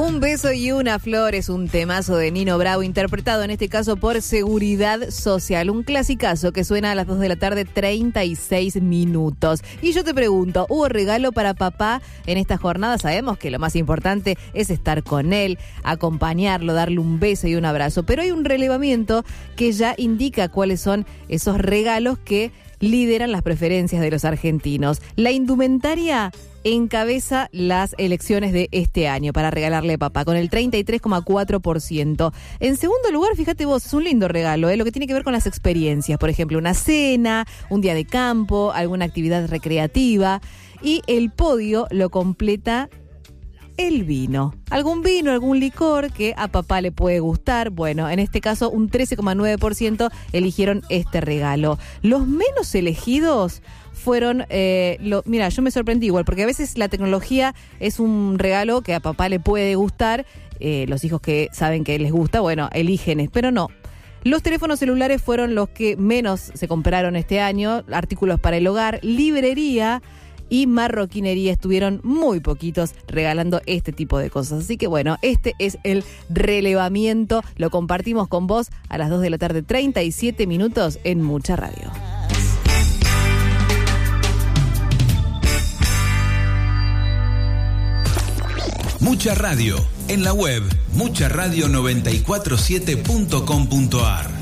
Un beso y una flor es un temazo de Nino Bravo, interpretado en este caso por Seguridad Social. Un clasicazo que suena a las 2 de la tarde, 36 minutos. Y yo te pregunto, ¿hubo regalo para papá en esta jornada? Sabemos que lo más importante es estar con él, acompañarlo, darle un beso y un abrazo. Pero hay un relevamiento que ya indica cuáles son esos regalos que lideran las preferencias de los argentinos. La indumentaria encabeza las elecciones de este año para regalarle a papá, con el 33,4%. En segundo lugar, fíjate vos, es un lindo regalo, lo que tiene que ver con las experiencias. Por ejemplo, una cena, un día de campo, alguna actividad recreativa. Y el podio lo completa el vino. Algún vino, algún licor que a papá le puede gustar. Bueno, en este caso un 13,9% eligieron este regalo. Los menos elegidos fueron, mira, yo me sorprendí igual, porque a veces la tecnología es un regalo que a papá le puede gustar, los hijos que saben que les gusta, bueno, eligen, pero no. Los teléfonos celulares fueron los que menos se compraron este año, artículos para el hogar, librería y marroquinería estuvieron muy poquitos regalando este tipo de cosas. Así que bueno, este es el relevamiento, lo compartimos con vos a las 2 de la tarde, 37 minutos en Mucha Radio. Mucha Radio, en la web mucharadio947.com.ar.